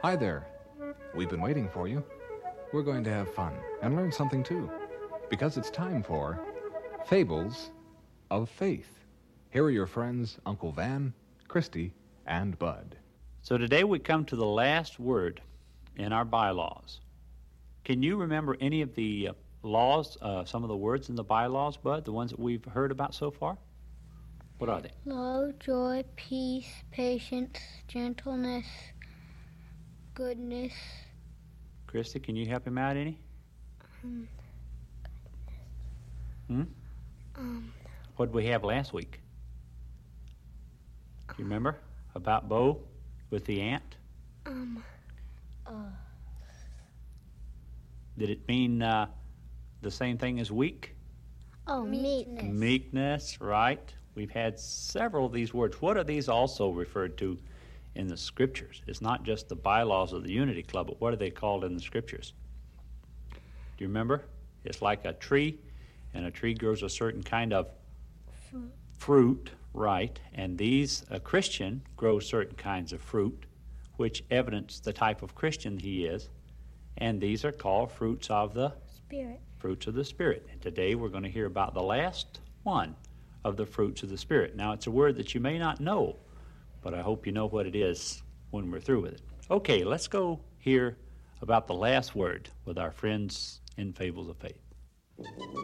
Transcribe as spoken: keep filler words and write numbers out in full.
Hi there. We've been waiting for you. We're going to have fun and learn something too, because it's time for Fables of Faith. Here are your friends, Uncle Van, Christy, and Bud. So today we come to the last word in our bylaws. Can you remember any of the uh, laws, uh, some of the words in the bylaws, Bud, the ones that we've heard about so far? What are they? Love, joy, peace, patience, gentleness, goodness. Christy, can you help him out any? Um, Hmm? um, What did we have last week? Do you remember? About Bo with the ant? um, uh, Did it mean uh, the same thing as weak? oh, meekness. Meekness, right. We've had several of these words. What are these also referred to in the Scriptures? It's not just the bylaws of the Unity Club, but what are they called in the Scriptures? Do you remember? It's like a tree, and a tree grows a certain kind of Fruit. fruit, right, and these, a Christian grows certain kinds of fruit, which evidence the type of Christian he is, and these are called fruits of the Spirit. fruits of the Spirit. And today we're going to hear about the last one of the fruits of the Spirit. Now, it's a word that you may not know, but I hope you know what it is when we're through with it. Okay, let's go hear about the last word with our friends in Fables of Faith.